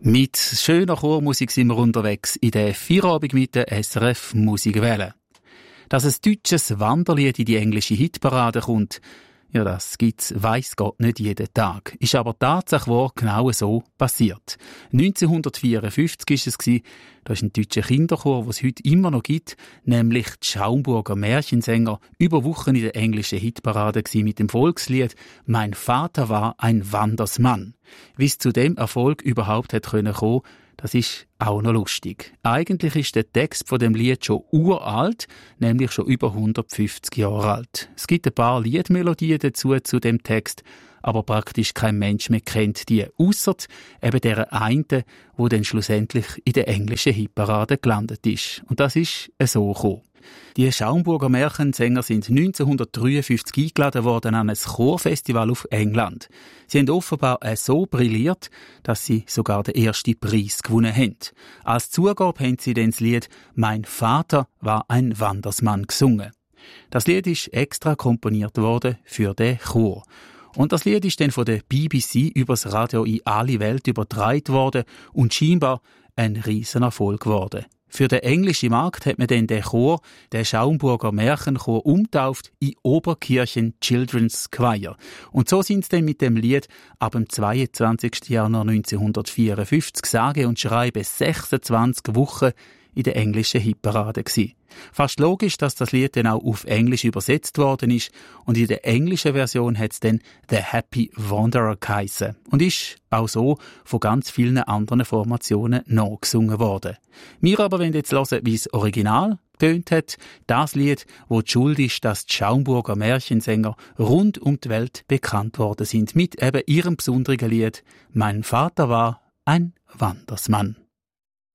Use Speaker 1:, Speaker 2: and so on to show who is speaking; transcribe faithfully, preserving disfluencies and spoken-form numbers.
Speaker 1: Mit schöner Chormusik sind wir unterwegs in der Feierabend mit der S R F Musikwelle. Dass ein deutsches Wanderlied in die englische Hitparade kommt, ja, das gibt's weiss Gott nicht jeden Tag. Ist aber tatsächlich wahr genau so passiert. neunzehnhundertvierundfünfzig war es, da ist ein deutscher Kinderchor, den es heute immer noch gibt, nämlich die Schaumburger Märchensänger, über Wochen in der englischen Hitparade mit dem Volkslied «Mein Vater war ein Wandersmann». Wie es zu dem Erfolg überhaupt hat kommen können, das ist auch noch lustig. Eigentlich ist der Text von dem Lied schon uralt, nämlich schon über hundertfünfzig Jahre alt. Es gibt ein paar Liedmelodien dazu zu dem Text, aber praktisch kein Mensch mehr kennt die, ausser eben der eine, wo dann schlussendlich in der englischen Hitparade gelandet ist. Und das ist so gekommen. Die Schaumburger Märchensänger sind neunzehnhundertdreiundfünfzig eingeladen worden an ein Chorfestival auf England. Sie haben offenbar so brilliert, dass sie sogar den ersten Preis gewonnen haben. Als Zugabe haben sie dann das Lied «Mein Vater war ein Wandersmann» gesungen. Das Lied ist extra komponiert worden für den Chor. Und das Lied ist dann von der B B C übers Radio in alle Welt übertragen worden und scheinbar ein Riesenerfolg geworden. Für den englischen Markt hat man dann den Chor, den Schaumburger Märchenchor, umtauft in Oberkirchen Children's Choir. Und so sind sie dann mit dem Lied ab dem zweiundzwanzigsten Januar neunzehnhundertvierundfünfzig sage und schreibe sechsundzwanzig Wochen in der englischen Hitparade gsi. Fast logisch, dass das Lied dann auch auf Englisch übersetzt worden ist und in der englischen Version hat es dann «The Happy Wanderer» geheissen und ist auch so von ganz vielen anderen Formationen nachgesungen worden. Wir aber wollen jetzt hören, wie das Original getönt hat, das Lied, wo die Schuld ist, dass die Schaumburger Märchensänger rund um die Welt bekannt worden sind, mit eben ihrem besonderen Lied «Mein Vater war ein Wandersmann».